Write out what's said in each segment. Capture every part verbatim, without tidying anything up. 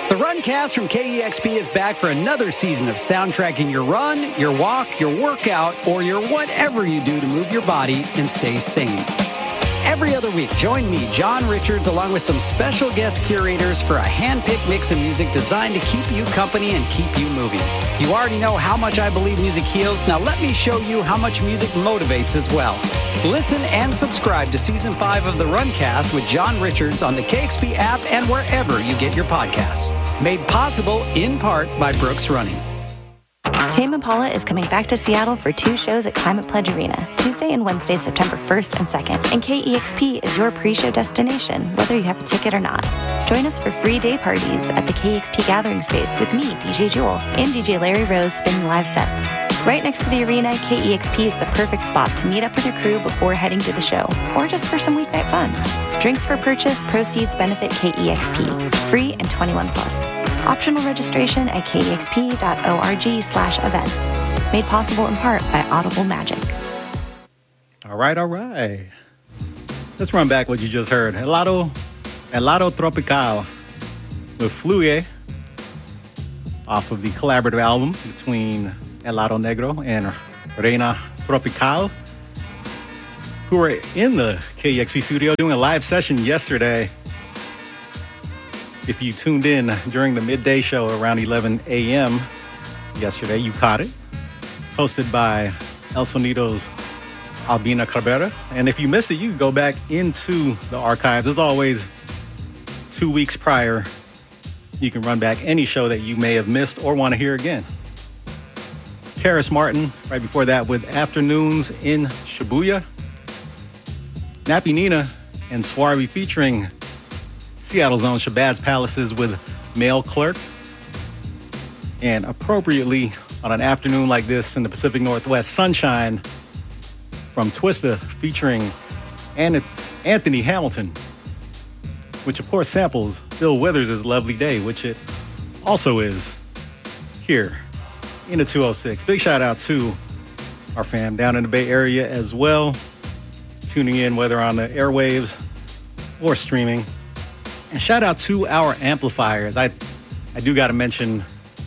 The Runcast from K E X P is back for another season of soundtracking your run, your walk, your workout, or your whatever you do to move your body and stay sane. Every other week, join me, John Richards, along with some special guest curators for a hand-picked mix of music designed to keep you company and keep you moving. You already know how much I believe music heals. Now let me show you how much music motivates as well. Listen and subscribe to Season five of The Runcast with John Richards on the K X P app and wherever you get your podcasts. Made possible, in part, by Brooks Running. Tame Impala is coming back to Seattle for two shows at Climate Pledge Arena, Tuesday and Wednesday, September first and second. And K E X P is your pre-show destination, whether you have a ticket or not. Join us for free day parties at the K E X P Gathering Space with me, D J Jewel, and D J Larry Rose spinning live sets. Right next to the arena, K E X P is the perfect spot to meet up with your crew before heading to the show, or just for some weeknight fun. Drinks for purchase, proceeds benefit K E X P. Free and twenty-one plus. Optional registration at kexp.org slash events. Made possible in part by Audible Magic. All right, all right. Let's run back what you just heard. Helado, Helado Tropical with Fluye off of the collaborative album between Helado Negro and Reina Tropical, who were in the K E X P studio doing a live session yesterday. If you tuned in during the midday show around eleven a.m. yesterday, you caught it. Hosted by El Sonido's Albina Cabrera. And if you missed it, you can go back into the archives. As always, two weeks prior, you can run back any show that you may have missed or want to hear again. Terrace Martin, right before that, with Afternoons in Shibuya. Nappy Nina and Swarby featuring Seattle's own Shabazz Palaces with Mail Clerk. And appropriately, on an afternoon like this in the Pacific Northwest, Sunshine from Twista featuring Anthony Hamilton, which of course samples Bill Withers' Lovely Day, which it also is here in the two oh six. Big shout out to our fam down in the Bay Area as well, tuning in whether on the airwaves or streaming. And shout out to our amplifiers. I I do got to mention,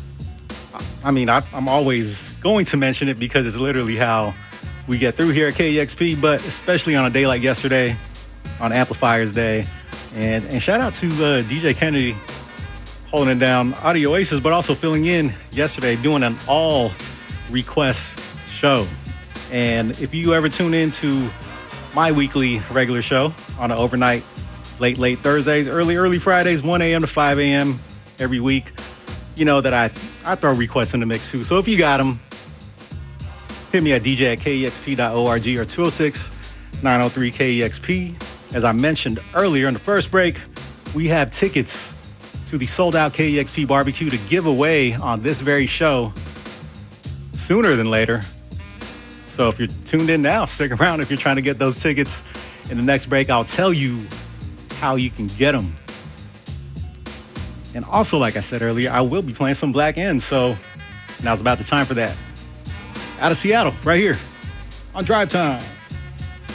I mean, I, I'm always going to mention it because it's literally how we get through here at K E X P, but especially on a day like yesterday, on Amplifiers Day. And, and shout out to uh, D J Kennedy holding it down, Audio Oasis, but also filling in yesterday, doing an all request show. And if you ever tune into my weekly regular show on an overnight, late, late Thursdays, early, early Fridays, one a.m. to five a.m. every week, you know that I, I throw requests in the mix too. So if you got them, hit me at D J at K E X P dot org or two oh six, nine oh three K E X P. As I mentioned earlier in the first break, we have tickets to the sold-out K E X P barbecue to give away on this very show sooner than later. So if you're tuned in now, stick around if you're trying to get those tickets. In the next break, I'll tell you how you can get them. And also, like I said earlier, I will be playing some Black Ends, so now's about the time for that. Out of Seattle, right here on Drive Time.